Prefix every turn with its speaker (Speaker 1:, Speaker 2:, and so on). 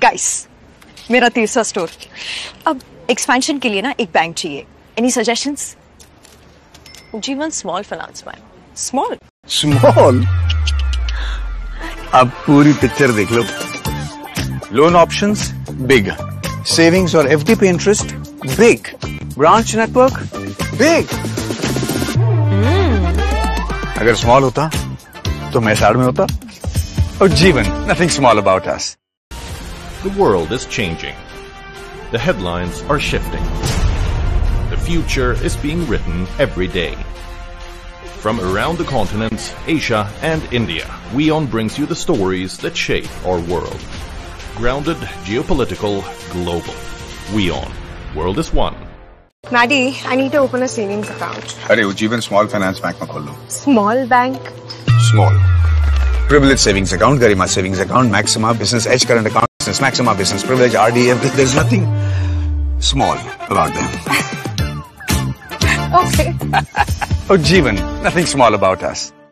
Speaker 1: Guys, मेरा तीसरा store. अब एक्सपेंशन के लिए ना एक बैंक चाहिए। Any suggestions?
Speaker 2: जीवन small finance bank.
Speaker 1: Small?
Speaker 3: Small? अब पूरी पिक्चर देख लो। लोन ऑप्शंस बिग, सेविंग्स और एफडी पे interest big, branch network big. अगर स्मॉल होता तो मैं साइड में होता। और जीवन, nothing small about us.
Speaker 4: The world is changing. The headlines are shifting. The future is being written every day. From around the continents, Asia and India, WION brings you the stories that shape our world. Grounded, geopolitical, global. WION. World is one.
Speaker 2: Maddie, I need to open a savings account.
Speaker 3: अरे जीवन small finance bank में खोल लो।
Speaker 2: Small bank?
Speaker 3: Small. Privilege savings account, Garima savings account, Maxima business, Edge current account, business, Maxima business, privilege, RD, everything. There's nothing small about them.
Speaker 2: Okay.
Speaker 3: Oh, Jeevan, nothing small about us.